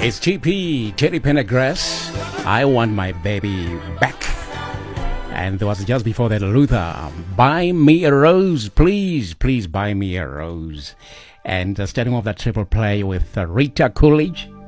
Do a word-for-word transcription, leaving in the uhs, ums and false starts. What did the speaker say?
It's T P, Teddy Pendergrass. I want my baby back. And there was just before that Luther. Buy me a rose, please, please buy me a rose. And uh, starting off that triple play with uh, Rita Coolidge.